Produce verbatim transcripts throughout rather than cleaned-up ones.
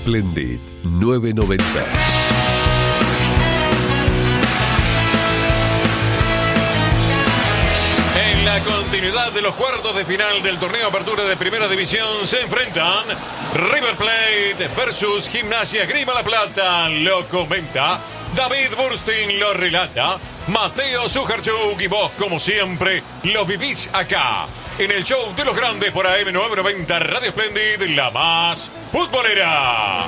Splendid nueve noventa. En la continuidad de los cuartos de final del torneo Apertura de Primera División se enfrentan River Plate versus Gimnasia Esgrima La Plata. Lo comenta David Burstein, lo relata Mateo Sujarchuk, y vos, como siempre, lo vivís acá en el show de los grandes por A M novecientos noventa Radio Splendid, la más futbolera.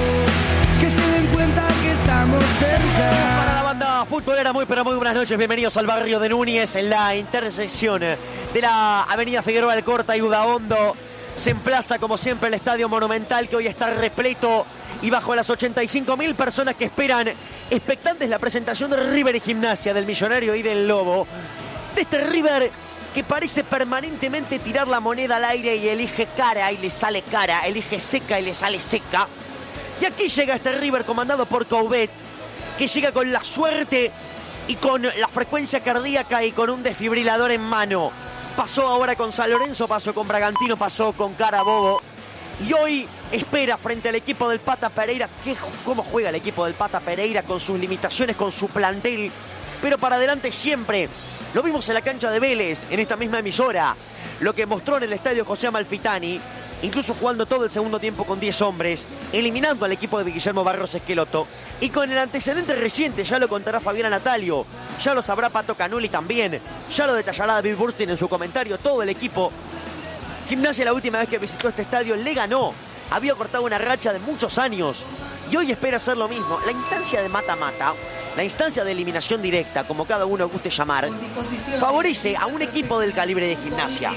Que se den cuenta que estamos cerca. Para la banda futbolera, muy pero muy buenas noches. Bienvenidos al barrio de Núñez, en la intersección de la avenida Figueroa Alcorta y Udaondo. Se emplaza, como siempre, el Estadio Monumental, que hoy está repleto y bajo las ochenta y cinco mil personas que esperan, expectantes, la presentación de River y Gimnasia, del Millonario y del Lobo. De este River que parece permanentemente tirar la moneda al aire y elige cara y le sale cara, elige seca y le sale seca. Y aquí llega este River comandado por Coudet, que llega con la suerte y con la frecuencia cardíaca y con un desfibrilador en mano. Pasó ahora con San Lorenzo, pasó con Bragantino, pasó con Carabobo. Y hoy espera frente al equipo del Pata Pereira. ¿Qué, ¿Cómo juega el equipo del Pata Pereira con sus limitaciones, con su plantel? Pero para adelante siempre. Lo vimos en la cancha de Vélez, en esta misma emisora. Lo que mostró en el estadio José Amalfitani, incluso jugando todo el segundo tiempo con diez hombres, eliminando al equipo de Guillermo Barros Esqueloto. Y con el antecedente reciente, ya lo contará Fabiana Natalio, ya lo sabrá Pato Canuli también, ya lo detallará David Burstein en su comentario, todo el equipo. Gimnasia, la última vez que visitó este estadio, le ganó. Había cortado una racha de muchos años y hoy espera hacer lo mismo. La instancia de mata-mata, la instancia de eliminación directa, como cada uno guste llamar, favorece a un equipo del calibre de Gimnasia.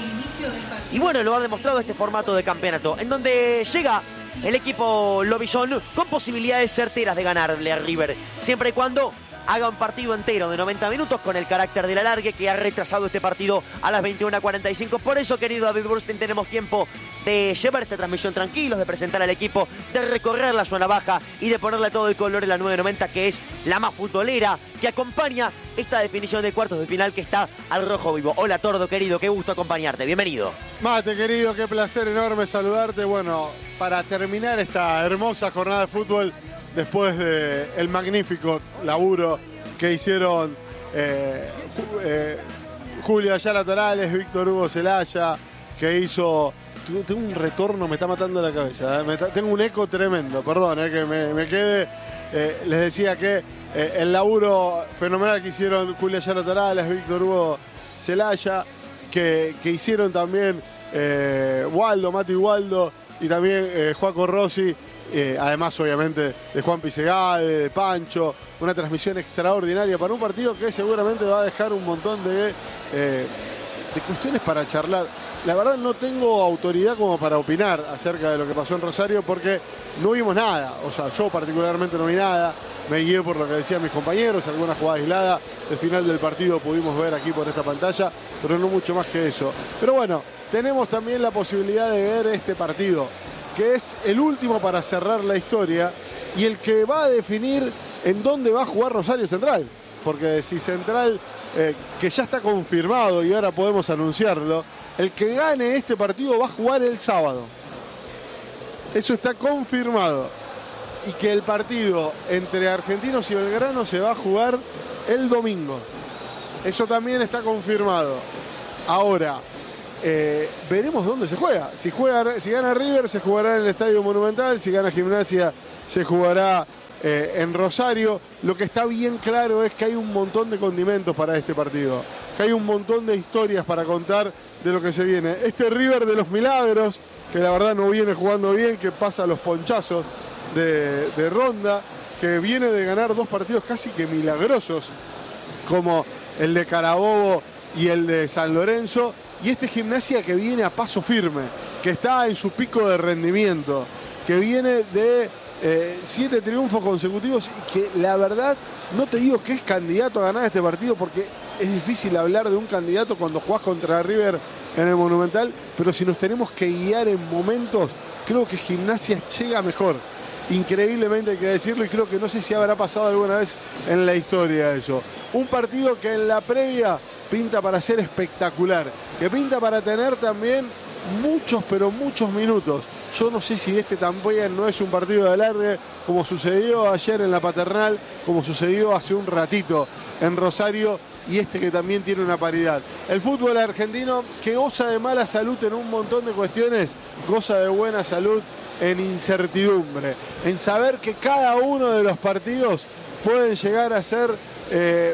Y bueno, lo ha demostrado este formato de campeonato, en donde llega el equipo Lobizón con posibilidades certeras de ganarle a River, siempre y cuando haga un partido entero de noventa minutos, con el carácter del alargue que ha retrasado este partido a las veintiuna cuarenta y cinco. Por eso, querido David Burstein, tenemos tiempo de llevar esta transmisión tranquilos, de presentar al equipo, de recorrer la zona baja y de ponerle todo el color en la nueve noventa, que es la más futbolera, que acompaña esta definición de cuartos de final que está al rojo vivo. Hola, Tordo, querido, qué gusto acompañarte, bienvenido. Mate, querido, qué placer enorme saludarte. Bueno, para terminar esta hermosa jornada de fútbol, después del magnífico laburo que hicieron eh, eh, Julio Ayala Torales, Víctor Hugo Celaya, que hizo... Tengo un retorno, me está matando la cabeza, ¿eh? me está, tengo un eco tremendo, perdón, eh, que me, me quede... Eh, les decía que eh, el laburo fenomenal que hicieron Julio Ayala Torales, Víctor Hugo Celaya, que, que hicieron también eh, Waldo, Mati Waldo y también eh, Joaco Rossi. Eh, además, obviamente, de Juan Pisegade, de Pancho, una transmisión extraordinaria para un partido que seguramente va a dejar un montón de, eh, de cuestiones para charlar. La verdad, no tengo autoridad como para opinar acerca de lo que pasó en Rosario, porque no vimos nada. O sea, yo particularmente no vi nada. Me guié por lo que decían mis compañeros, alguna jugada aislada. El final del partido pudimos ver aquí por esta pantalla, pero no mucho más que eso. Pero bueno, tenemos también la posibilidad de ver este partido, que es el último para cerrar la historia y el que va a definir en dónde va a jugar Rosario Central. Porque si Central, eh, que ya está confirmado y ahora podemos anunciarlo, el que gane este partido va a jugar el sábado. Eso está confirmado. Y que el partido entre Argentinos y Belgrano se va a jugar el domingo. Eso también está confirmado. Ahora, Eh, veremos dónde se juega. Si juega, si gana River, se jugará en el Estadio Monumental. Si gana Gimnasia, se jugará eh, en Rosario. Lo que está bien claro es que hay un montón de condimentos para este partido, que hay un montón de historias para contar de lo que se viene. Este River de los milagros, que la verdad no viene jugando bien, que pasa los ponchazos de, de ronda, que viene de ganar dos partidos casi que milagrosos, como el de Carabobo y el de San Lorenzo. Y este Gimnasia que viene a paso firme, que está en su pico de rendimiento, que viene de eh, siete triunfos consecutivos y que la verdad no te digo que es candidato a ganar este partido, porque es difícil hablar de un candidato cuando jugás contra River en el Monumental, pero si nos tenemos que guiar en momentos, creo que Gimnasia llega mejor. Increíblemente hay que decirlo, y creo que no sé si habrá pasado alguna vez en la historia eso. Un partido que en la previa pinta para ser espectacular, que pinta para tener también muchos, pero muchos minutos. Yo no sé si este también no es un partido de alargue, como sucedió ayer en la Paternal, como sucedió hace un ratito en Rosario, y este que también tiene una paridad. El fútbol argentino, que goza de mala salud en un montón de cuestiones, goza de buena salud en incertidumbre, en saber que cada uno de los partidos pueden llegar a ser eh,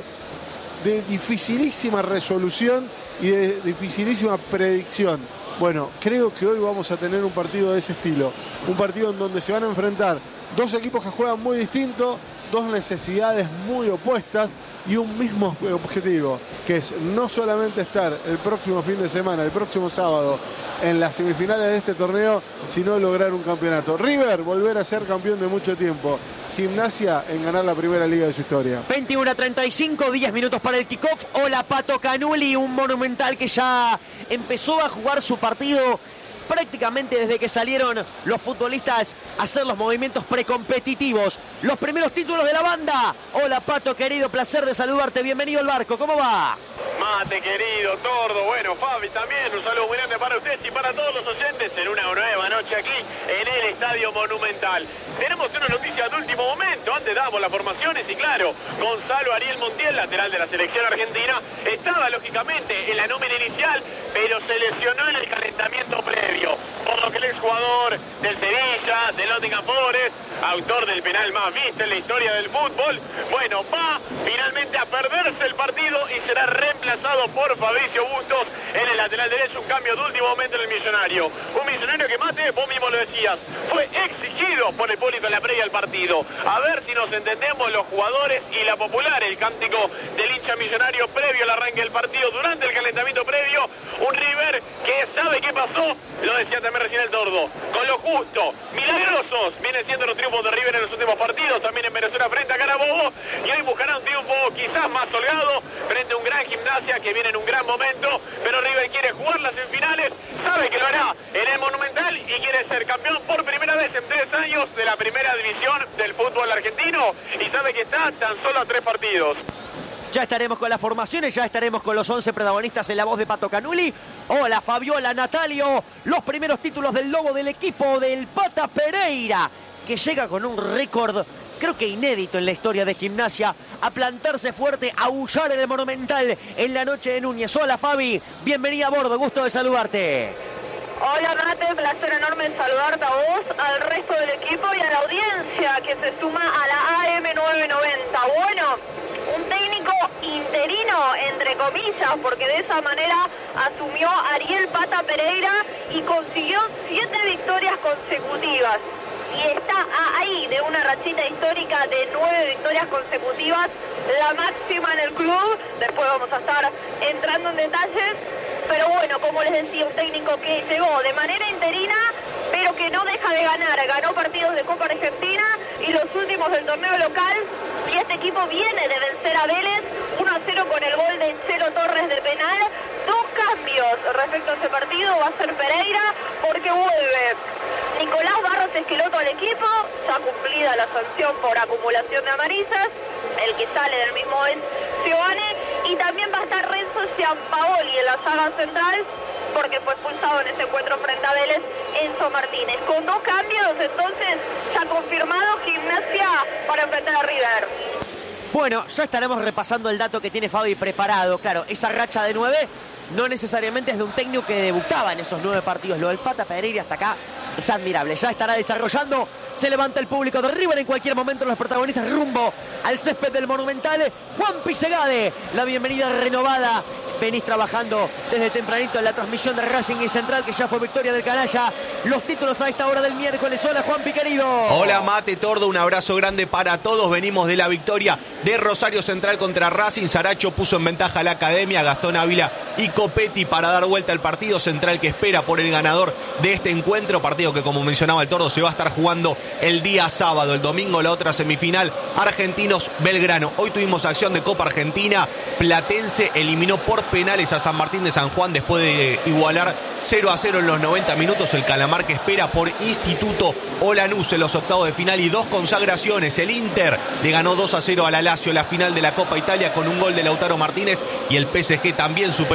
de dificilísima resolución y de dificilísima predicción. Bueno, creo que hoy vamos a tener un partido de ese estilo, un partido en donde se van a enfrentar dos equipos que juegan muy distinto, dos necesidades muy opuestas y un mismo objetivo, que es no solamente estar el próximo fin de semana, el próximo sábado, en las semifinales de este torneo, sino lograr un campeonato. River, volver a ser campeón de mucho tiempo. Gimnasia, en ganar la primera liga de su historia. veintiuno a treinta y cinco, diez minutos para el kickoff. Hola, Pato Canuli, un Monumental que ya empezó a jugar su partido prácticamente desde que salieron los futbolistas a hacer los movimientos precompetitivos. Los primeros títulos de la banda. Hola, Pato, querido, placer de saludarte. Bienvenido al barco, ¿cómo va? Mate, querido, Tordo, bueno, Fabi también, un saludo muy grande para ustedes y para todos los oyentes en una nueva noche aquí en el Estadio Monumental. Tenemos una noticia de último momento, antes damos las formaciones y claro, Gonzalo Ariel Montiel, lateral de la selección argentina, estaba lógicamente en la nómina inicial, pero se lesionó en el calentamiento previo, por lo que el exjugador del Sevilla, del Nottingham Forest, autor del penal más visto en la historia del fútbol, bueno, va finalmente a perderse el partido y será reemplazado por Fabricio Bustos en el lateral derecho, un cambio de último momento en el Millonario. Un Millonario que, Mate, vos mismo lo decías, fue exigido por Hipólito en la previa al partido. A ver si nos entendemos los jugadores y la popular, el cántico del hincha Millonario previo al arranque del partido, durante el calentamiento previo, un River que sabe qué pasó, lo decía también recién el Tordo, con lo justo, milagrosos, vienen siendo los triunfos de River en los últimos partidos, también en Venezuela frente a Carabobo, y hoy buscará un triunfo quizás más holgado frente a un gran Gimnasia que viene en un gran momento, pero River quiere jugar las semifinales, sabe que lo hará en el Monumental y quiere ser campeón por primera vez en tres años de la primera división del fútbol argentino y sabe que está tan solo a tres partidos. Ya estaremos con las formaciones, ya estaremos con los once protagonistas en la voz de Pato Canuli. Hola, Fabiola, Natalio, los primeros títulos del lobo del equipo del Pata Pereira, que llega con un récord, creo que inédito en la historia de Gimnasia, a plantarse fuerte, a aullar en el Monumental en la noche de Núñez. Hola, Fabi, bienvenida a bordo, gusto de saludarte. Hola, Mate, placer enorme en saludarte a vos, al resto del equipo y a la audiencia que se suma a la A M nueve noventa. Bueno, un técnico interino, entre comillas, porque de esa manera asumió Ariel Pata Pereira y consiguió siete victorias consecutivas. Y está ahí de una rachita histórica de nueve victorias consecutivas, la máxima en el club. Después vamos a estar entrando en detalles. Pero bueno, como les decía, un técnico que llegó de manera interina, pero que no deja de ganar. Ganó partidos de Copa Argentina y los últimos del torneo local. Y este equipo viene de vencer a Vélez uno a cero con el gol de Chelo Torres de penal. Dos cambios respecto a ese partido va a ser Pereira, porque vuelve Nicolás Barros Esqueloto al equipo, ya cumplida la sanción por acumulación de amarillas. El que sale del mismo es Giovanni, y también va a estar Renzo Giampaoli en la saga central, porque fue expulsado en ese encuentro frente a Vélez Enzo Martínez. Con dos cambios, entonces, ya confirmado Gimnasia para enfrentar a River. Bueno, ya estaremos repasando el dato que tiene Fabi preparado. Claro, esa racha de nueve no necesariamente es de un técnico que debutaba en esos nueve partidos. Lo del Pata Pereira hasta acá es admirable. Ya estará desarrollando. Se levanta el público de River en cualquier momento. Los protagonistas rumbo al césped del Monumental. Juan Pisegade, la bienvenida renovada. Venís trabajando desde tempranito en la transmisión de Racing y Central, que ya fue victoria del canalla. Los títulos a esta hora del miércoles. Hola, Juanpi, querido. Hola, Mate, Tordo, un abrazo grande para todos. Venimos de la victoria de Rosario Central contra Racing. Saracho puso en ventaja a la Academia, Gastón Ávila y Copetti para dar vuelta al partido. Central que espera por el ganador de este encuentro. Partido que, como mencionaba el Tordo, se va a estar jugando el día sábado. El domingo la otra semifinal, Argentinos Belgrano. Hoy tuvimos acción de Copa Argentina. Platense eliminó por penales a San Martín de San Juan después de igualar cero a cero en los noventa minutos. El Calamar que espera por Instituto o Lanús en los octavos de final y dos consagraciones. El Inter le ganó dos a cero a la Lazio en la final de la Copa Italia con un gol de Lautaro Martínez, y el P S G también superó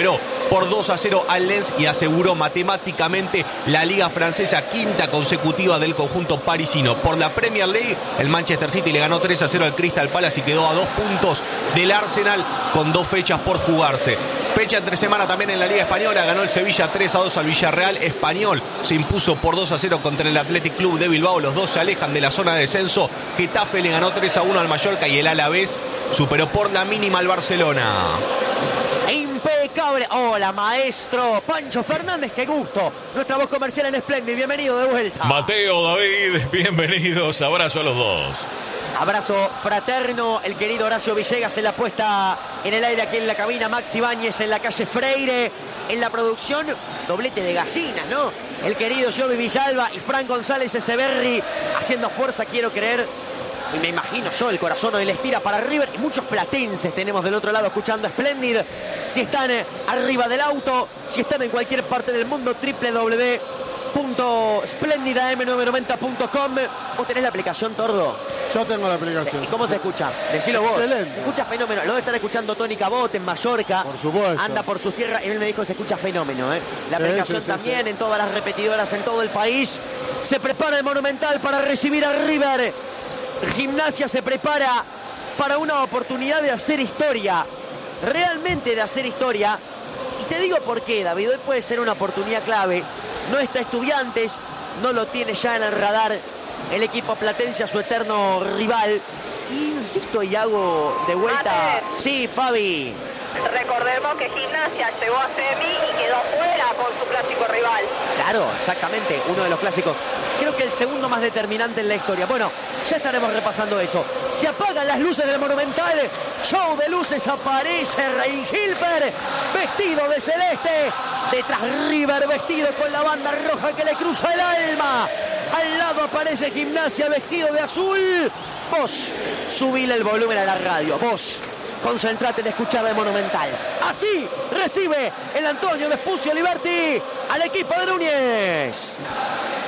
por dos a cero al Lens y aseguró matemáticamente la Liga Francesa, quinta consecutiva del conjunto parisino. Por la Premier League, el Manchester City le ganó tres a cero al Crystal Palace y quedó a dos puntos del Arsenal con dos fechas por jugarse. Fecha entre semana también en la Liga Española, ganó el Sevilla tres a dos al Villarreal. Español se impuso por dos a cero contra el Athletic Club de Bilbao, los dos se alejan de la zona de descenso. Getafe le ganó tres a uno al Mallorca y el Alavés superó por la mínima al Barcelona. Impecable. Hola, maestro Pancho Fernández, qué gusto. Nuestra voz comercial en Splendid, bienvenido de vuelta. Mateo, David, bienvenidos, abrazo a los dos. Abrazo fraterno, el querido Horacio Villegas en la puesta en el aire aquí en la cabina, Maxi Ibáñez en la calle Freire, en la producción, doblete de gallinas, ¿no? El querido Jovi Villalba y Fran González Echeverri haciendo fuerza, quiero creer, y me imagino yo, el corazón hoy les tira para River, y muchos platenses tenemos del otro lado escuchando Splendid. Si están eh, arriba del auto, si están en cualquier parte del mundo, doble u doble u doble u punto splendid a m novecientos noventa punto com. ¿Vos tenés la aplicación, Tordo? Yo tengo la aplicación. ¿Y cómo se escucha? Decilo vos. Excelente. Se escucha fenómeno. Lo están escuchando Tony Cabot en Mallorca. Por supuesto. Anda por sus tierras. Y él me dijo que se escucha fenómeno, ¿eh? La Sí, aplicación sí, sí, también sí. en todas las repetidoras en todo el país. Se prepara el Monumental para recibir a River. Gimnasia se prepara para una oportunidad de hacer historia. Realmente de hacer historia. Y te digo por qué, David. Hoy puede ser una oportunidad clave. No está Estudiantes. No lo tiene ya en el radar el equipo platense a su eterno rival. Insisto y hago de vuelta. Mate. Sí, Fabi. Recordemos que Gimnasia llegó a semi y quedó fuera con su clásico rival. Claro, exactamente, uno de los clásicos. Creo que el segundo más determinante en la historia. Bueno, ya estaremos repasando eso. Se apagan las luces del Monumental. Show de luces, aparece Rein Hilper, vestido de celeste. Detrás River, vestido con la banda roja que le cruza el alma. Al lado aparece Gimnasia, vestido de azul. Vos, subile el volumen a la radio. Vos, concentrate en escuchar el Monumental. Así recibe el Antonio Vespucio Liberty al equipo de Núñez.